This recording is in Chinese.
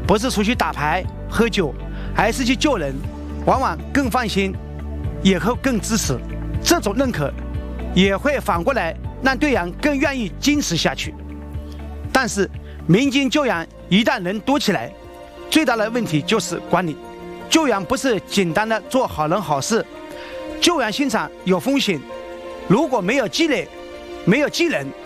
不是出去打牌喝酒，而是去救人，往往更放心，也会更支持。这种认可也会反过来让队员更愿意坚持下去。但是民间救援一旦人多起来，最大的问题就是管理。救援不是简单的做好人好事，救援现场有风险，如果没有积累、没有技能，